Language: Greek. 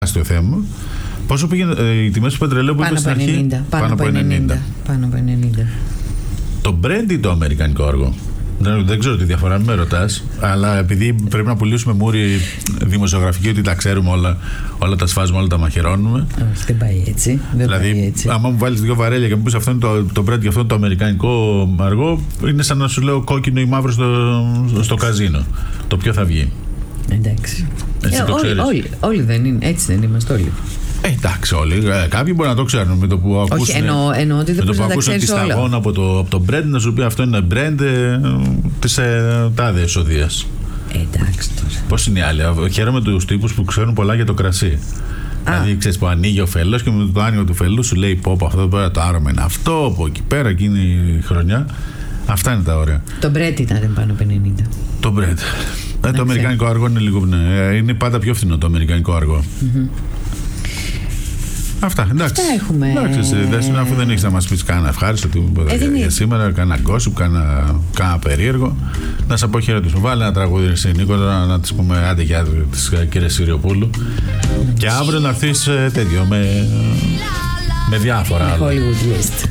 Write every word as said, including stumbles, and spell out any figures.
στο θέμα. Πόσο πήγαινε ε, οι τιμές του πετρελαίου που είπε στην αρχή? ενενήντα, πάνω, πάνω από ενενήντα. Πάνω από ενενήντα. Το Brent ή το αμερικανικό αργό? Δεν, δεν ξέρω τη διαφορά, μην με ρωτάς. Αλλά επειδή πρέπει να πουλήσουμε μούρι δημοσιογραφική, ότι τα ξέρουμε όλα, όλα τα σφάζουμε, όλα τα μαχαιρώνουμε. Όχι, δεν πάει έτσι. Δεν δηλαδή, πάει έτσι. άμα μου βάλεις δύο βαρέλια και μου πεις αυτό είναι το, το Brent και αυτό είναι το αμερικανικό αργό, είναι σαν να σου λέω κόκκινο ή μαύρο στο, στο καζίνο. Το ποιο θα βγει? Εντάξει. Έτσι ε, το όλοι, όλοι, όλοι δεν είναι. Έτσι δεν είμαστε όλοι. Ε, εντάξει, όλοι. Ε, κάποιοι μπορεί να το ξέρουν με το που ακούσουν. Όχι, εννοώ, εννοώ ότι δεν μπορεί να τα ξέρεις όλα. τη σταγόνα από το, από το brand να σου πει αυτό είναι brand ε, της ε, τάδε εσοδείας. Ε, εντάξει τώρα. Πώς είναι οι άλλοι? Χαίρομαι τους τύπους που ξέρουν πολλά για το κρασί. Α. Δηλαδή, ξέρεις, που ανοίγει ο φελός και με το άνοιγμα του φελού σου λέει πω, αυτό πέρα το άρωμα είναι αυτό, από εκεί πέρα εκείνη η χρονιά. Αυτά είναι τα ωραία. Το bread ήταν πάνω από ενενήντα. Το bread. Ε, το αμερικανικό αργό είναι λίγο. Ναι, είναι πάντα πιο φθηνό το αμερικανικό αργό. Mm-hmm. Αυτά, εντάξει. Αυτά έχουμε. Εντάξει, ε... αφού δεν έχεις να μας πεις κανένα ευχάριστο τίποτα ε, για σήμερα, κανένα gossip, κανένα, κανένα περίεργο. Να σε αποχαιρετήσουμε. Βάλε ένα τραγούδι εσύ, Νίκο, να, να της πούμε άντε για της κυρίας Συριοπούλου. Και αύριο να έρθεις τέτοιο με, με διάφορα. Hollywood List.